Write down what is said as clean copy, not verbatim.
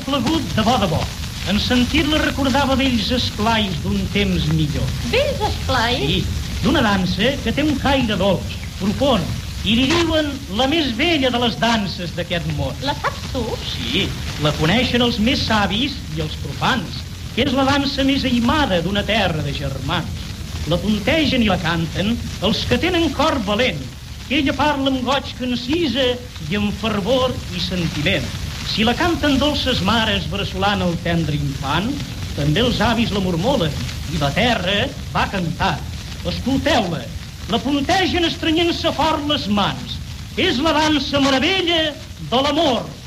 plagut de bo. En sentir-la recordava vells esplais d'un temps millor. Vells esplais? Sí, d'una dansa que té un caire dolç, profund, i li diuen la més vella de les danses d'aquest món. La saps tu? Sí, la coneixen els més savis i els profans, que és la dansa més aimada d'una terra de germans. La puntegen i la canten els que tenen cor valent, que ella parla amb goig concisa i amb fervor i sentiment. Si la canten dolces mares bressolant el tendre infant, també els avis la mormolen i la terra va cantar. Escolteu-la, la puntegen estrenyent-se fort les mans. És la dansa meravella de l'amor.